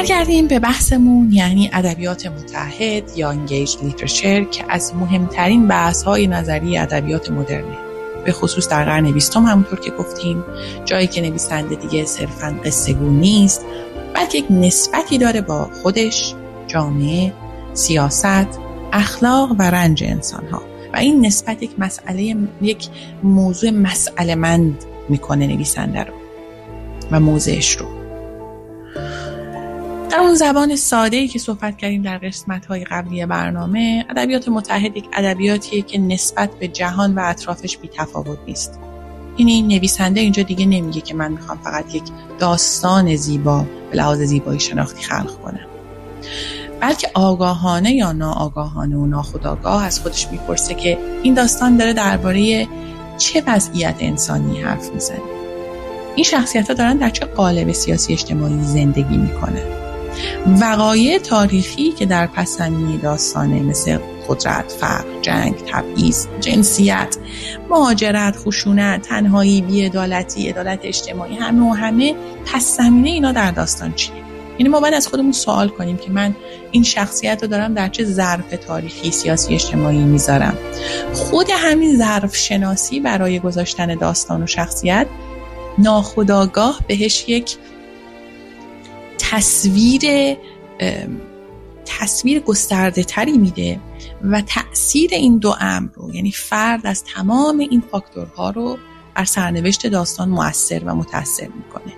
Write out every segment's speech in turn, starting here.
برگردیم به بحثمون، یعنی ادبیات متحد یا انگیج لیترچر که از مهمترین بحث‌های نظری ادبیات مدرنه، به خصوص در قرن 20 همونطور که گفتیم، جایی که نویسنده دیگه صرفاً قصه‌گو نیست، بلکه یک نسبتی داره با خودش، جامعه، سیاست، اخلاق و رنج انسان‌ها و این نسبت یک موضوع مسئله‌مند میکنه نویسنده رو و موضوعش رو. در اون زبان ساده‌ای که صحبت کردیم در قسمت‌های قبلی برنامه، ادبیات متحد یک ادبیاتیه که نسبت به جهان و اطرافش بی‌تفاوت نیست. این نویسنده اینجا دیگه نمیگه که من میخوام فقط یک داستان زیبا به لحاظ زیبایی شناختی خلق کنم، بلکه آگاهانه یا ناآگاهانه و ناخودآگاه از خودش میپرسه که این داستان داره درباره چه وضعیت انسانی حرف میزنه، این شخصیت‌ها دارن در چه قالب سیاسی اجتماعی زندگی میکنن. وقایع تاریخی که در پس زمینه داستانه مثل قدرت، فقر، جنگ، تبعیض، جنسیت، مهاجرت، خشونت، تنهایی، بی‌عدالتی، عدالت اجتماعی، همه پس زمینه اینا در داستان چیه؟ یعنی ما باید از خودمون سوال کنیم که من این شخصیت رو دارم در چه ظرف تاریخی، سیاسی، اجتماعی میذارم. خود همین ظرف شناسی برای گذاشتن داستان و شخصیت ناخودآگاه بهش یک تصویر گسترده تری میده و تأثیر این دو امر رو، یعنی فرد از تمام این فاکتورها رو بر سرنوشت داستان مؤثر و متأثر میکنه.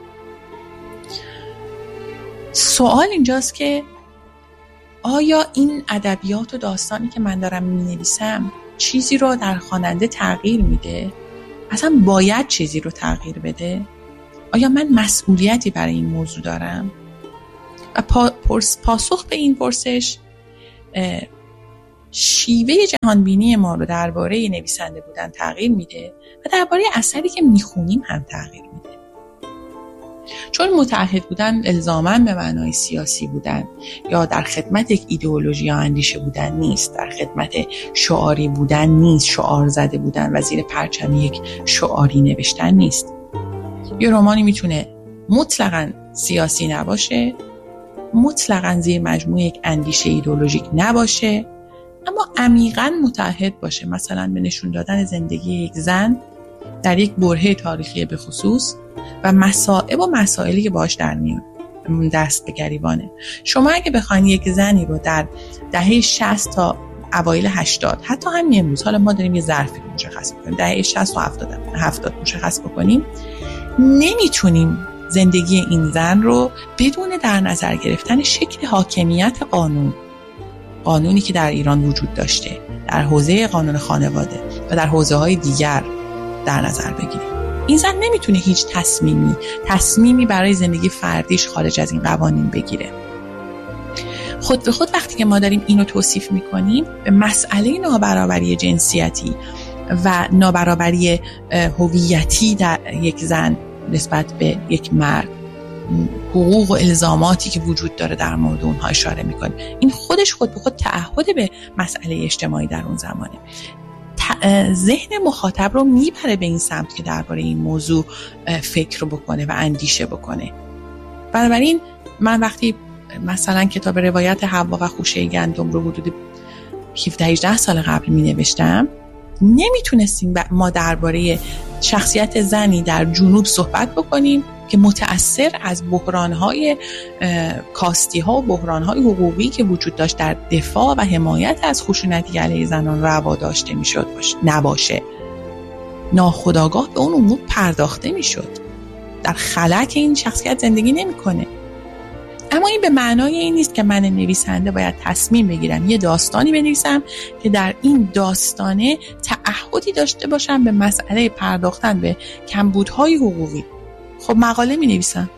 سوال اینجاست که آیا این ادبیات و داستانی که من دارم مینویسم چیزی رو در خواننده تغییر میده؟ اصلا باید چیزی رو تغییر بده؟ آیا من مسئولیتی برای این موضوع دارم؟ و پاسخ به این پرسش شیوه جهانبینی ما رو درباره نویسنده بودن تغییر میده و درباره اثری که میخونیم هم تغییر میده. چون متعهد بودن الزاماً به معنای سیاسی بودن یا در خدمت یک ایدئولوژی یا اندیشه بودن نیست، در خدمت شعاری بودن نیست، شعار زده بودن و زیر پرچم یک شعاری نوشتن نیست. یه رمانی میتونه مطلقاً سیاسی نباشه، مطلقاً زیر مجموعه یک اندیشه ایدئولوژیک نباشه، اما عمیقاً متعهد باشه، مثلا به نشون دادن زندگی یک زن در یک برهه تاریخی به خصوص و مصائب و مسائلی که باهاش در میاد دست به گریبانه. شما اگه بخواید یک زنی رو در دهه 60 تا اوایل 80، حتی همین امروز، حالا ما داریم یه ظرفی رو مشخص می‌کنیم، دهه 60 و 70 مشخص بکنیم، نمیتونیم زندگی این زن رو بدون در نظر گرفتن شکل حاکمیت قانونی که در ایران وجود داشته، در حوزه قانون خانواده و در حوزه‌های دیگر در نظر بگیریم. این زن نمیتونه هیچ تصمیمی برای زندگی فردیش خارج از این قوانین بگیره. خود به خود وقتی که ما داریم اینو توصیف میکنیم، به مسئله نابرابری جنسیتی و نابرابری هویتی در یک زن نسبت به یک مرد، حقوق و الزاماتی که وجود داره در مورد اونها اشاره میکنه. این خود به خود تعهد به مسئله اجتماعی در اون زمانه. ذهن مخاطب رو میبره به این سمت که درباره این موضوع فکر بکنه و اندیشه بکنه. بنابراین من وقتی مثلا کتاب روایت حوا و خوشه گندم رو حدود 17-18 سال قبل می نوشتم، نمیتونستیم ما درباره شخصیت زنی در جنوب صحبت بکنیم که متأثر از بحران‌های کاستی‌ها و بحران‌های حقوقی که وجود داشت در دفاع و حمایت از خشونت علیه زنان روا داشته میشد نباشه. ناخودآگاه به اون امور پرداخته میشد. در خلأ این شخصیت زندگی نمی‌کنه. اما این به معنای این نیست که من نویسنده باید تصمیم بگیرم یه داستانی بنویسم که در این داستانه تعهدی داشته باشم به مسئله پرداختن به کمبودهای حقوقی. خب مقاله می نویسم،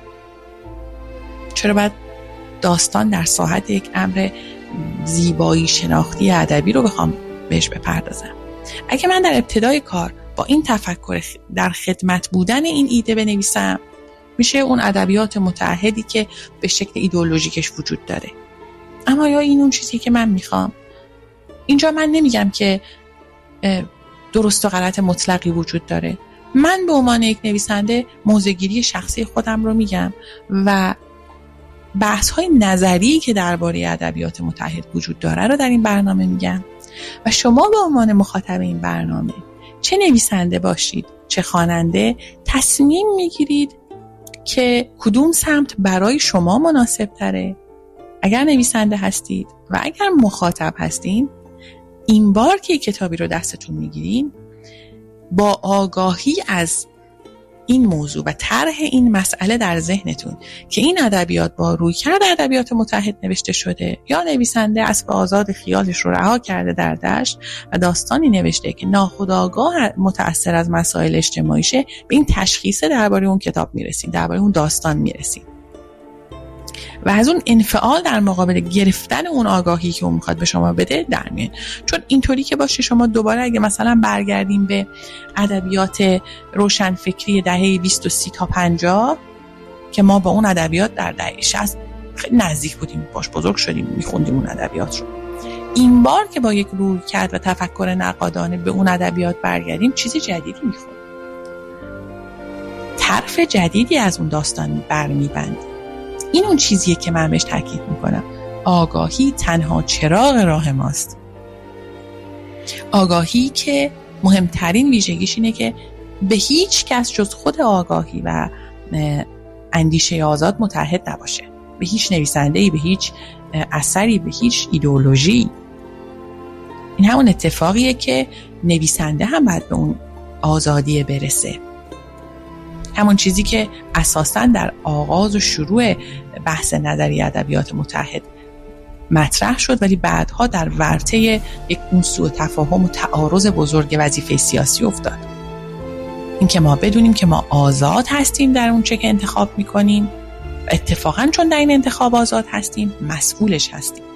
چرا باید داستان در ساحت یک امر زیبایی شناختی ادبی رو بخوام بهش بپردازم؟ اگه من در ابتدای کار با این تفکر در خدمت بودن این ایده بنویسم، میشه اون ادبیات متعهدی که به شکل ایدئولوژیکش وجود داره. اما یا این اون چیزی که من میخوام؟ اینجا من نمیگم که درست و غلط مطلقی وجود داره. من به عنوان یک نویسنده موضع‌گیری شخصی خودم رو میگم و بحث‌های نظری که درباره ادبیات متحد وجود داره رو در این برنامه میگم و شما به عنوان مخاطب این برنامه، چه نویسنده باشید چه خواننده، تصمیم میگیرید که کدوم سمت برای شما مناسب تره. اگر نویسنده هستید و اگر مخاطب هستین، این بار که کتابی رو دستتون میگیرین با آگاهی از این موضوع و طرح این مسئله در ذهنتون که این ادبیات با رویکرد ادبیات متحد نوشته شده یا نویسنده اسب آزاد خیالش رو رها کرده در دشت و داستانی نوشته که ناخودآگاه متأثر از مسائل اجتماعیشه، به این تشخیص درباره اون کتاب میرسید، درباره اون داستان میرسید و از اون انفعال در مقابل گرفتن اون آگاهی که اون میخواد به شما بده در میاد. چون اینطوری که باشه شما دوباره اگه مثلا برگردیم به ادبیات روشنفکری دهه 20 و 30 تا 50 که ما با اون ادبیات در دهه 60 خیلی نزدیک بودیم، باش بزرگ شدیم، میخوندیم اون ادبیات رو. این بار که با یک رویکرد و تفکر نقادانه به اون ادبیات برگردیم، چیز جدیدی میخونیم، طرف جدیدی از اون داستان برمیبندیم. این اون چیزیه که من بهش تاکید میکنم. آگاهی تنها چراغ راه ماست. آگاهی که مهمترین ویژگیش اینه که به هیچ کس جز خود آگاهی و اندیشه آزاد متحد نباشه. به هیچ نویسنده‌ای، به هیچ اثری، به هیچ ایدئولوژی. این همون اتفاقیه که نویسنده هم باید به اون آزادی برسه. همون چیزی که اساساً در آغاز و شروع بحث نظری ادبیات متحد مطرح شد، ولی بعدها در ورطه یک اون سوء تفاهم و تعارض بزرگ وظیفه سیاسی افتاد. این که ما بدونیم که ما آزاد هستیم در اون چه که انتخاب میکنیم و اتفاقاً چون در این انتخاب آزاد هستیم مسئولش هستیم.